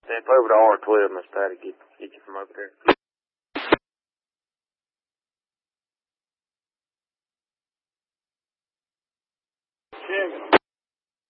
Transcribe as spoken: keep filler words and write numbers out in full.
Step over to R twelve, Miss Patty, get, get you from over there. Kevin.